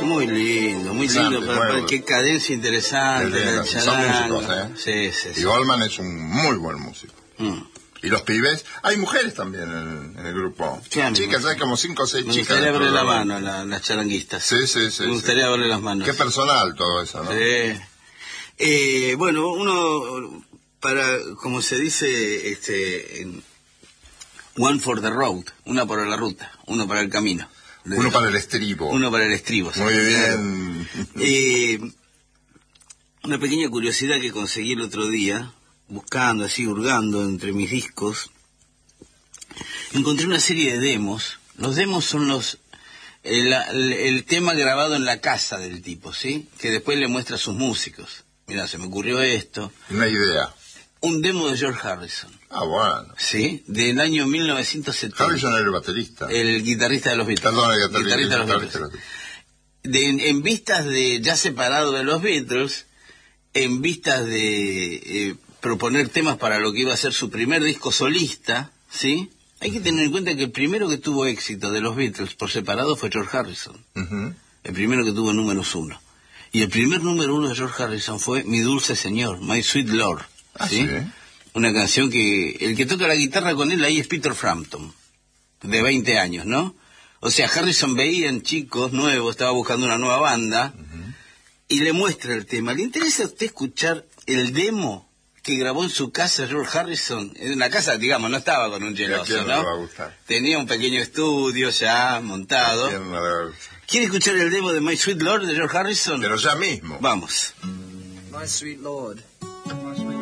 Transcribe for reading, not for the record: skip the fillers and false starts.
muy lindo, qué cadencia interesante. Son músicos, Sí. Y Goldman es un muy buen músico. Y los pibes, hay mujeres también en el grupo. Sí, chicas, hay como 5 o 6 chicas. Me gustaría verle la mano a las charanguistas. Sí. Me gustaría verle las manos. Qué personal todo eso, ¿no? Sí. Bueno, uno, como se dice, one for the road, una para la ruta, uno para el camino. Uno para el estribo. Uno para el estribo. Muy bien. Una pequeña curiosidad que conseguí el otro día, buscando, así, hurgando entre mis discos, encontré una serie de demos. Los demos son el tema grabado en la casa del tipo, ¿sí? Que después le muestra a sus músicos. Mira, se me ocurrió esto. Una idea. Un demo de George Harrison. Ah, bueno. Sí, del año 1970. Harrison era el baterista. El guitarrista de los Beatles. Perdón, el guitarrista de los Beatles. En vistas de, ya separado de los Beatles, en vistas de proponer temas para lo que iba a ser su primer disco solista, ¿sí? Hay que tener en cuenta que el primero que tuvo éxito de los Beatles por separado fue George Harrison. El primero que tuvo números 1. Y el primer número 1 de George Harrison fue Mi Dulce Señor, My Sweet Lord. ¿Sí? Una canción que el que toca la guitarra con él ahí es Peter Frampton, de 20 años, ¿no? O sea, Harrison veía en chicos nuevos, estaba buscando una nueva banda, y le muestra el tema. ¿Le interesa a usted escuchar el demo que grabó en su casa George Harrison? En la casa, digamos, no estaba con un geloso, ¿no? ¿A quién no le va a gustar? Tenía un pequeño estudio ya montado. ¿A quién no le va a gustar? ¿Quiere escuchar el demo de My Sweet Lord de George Harrison? Pero ya mismo. Vamos. My sweet Lord.